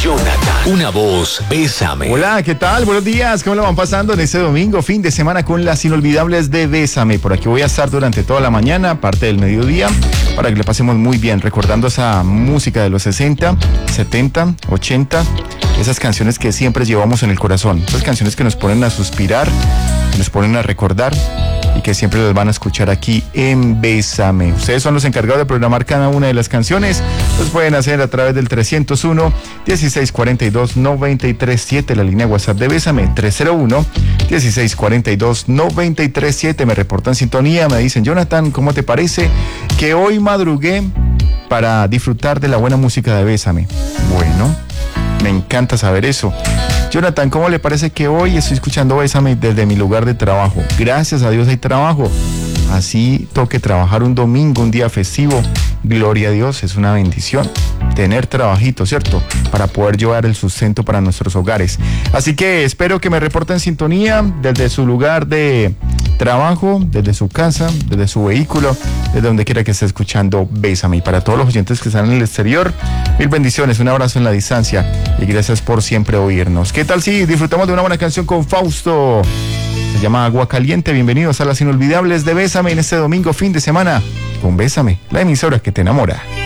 Jonathan, una voz, Bésame. Hola, ¿qué tal? Buenos días, ¿cómo lo van pasando en este domingo, fin de semana con las inolvidables de Bésame? Por aquí voy a estar durante toda la mañana, parte del mediodía, para que le pasemos muy bien, recordando esa música de los 60, 70, 80, esas canciones que siempre llevamos en el corazón, esas canciones que nos ponen a suspirar, que nos ponen a recordar y que siempre los van a escuchar aquí en Bésame. Ustedes son los encargados de programar cada una de las canciones. Los pueden hacer a través del 301-1642-937, la línea WhatsApp de Bésame, 301-1642-937. Me reportan sintonía, me dicen, Jonathan, ¿cómo te parece que hoy madrugué para disfrutar de la buena música de Bésame? Bueno, me encanta saber eso. Jonathan, ¿cómo le parece que hoy estoy escuchando Bésame desde mi lugar de trabajo? Gracias a Dios hay trabajo. Así toque trabajar un domingo, un día festivo. Gloria a Dios, es una bendición tener trabajito, ¿cierto? Para poder llevar el sustento para nuestros hogares. Así que espero que me reporten sintonía desde su lugar de trabajo, desde su casa, desde su vehículo, desde donde quiera que esté escuchando Bésame. Y para todos los oyentes que están en el exterior, mil bendiciones, un abrazo en la distancia y gracias por siempre oírnos. ¿Qué tal si disfrutamos de una buena canción con Fausto? Se llama Agua Caliente. Bienvenidos a las inolvidables de Bésame en este domingo fin de semana con Bésame, la emisora que te enamora.